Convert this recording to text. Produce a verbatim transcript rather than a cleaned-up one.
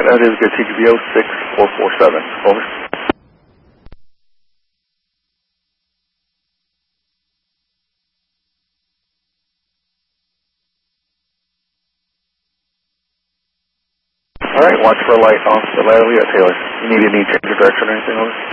that is good. T Q B O six four four seven. Over. All right, watch for a light off the ladder at Taylor. You need any change of direction or anything, over?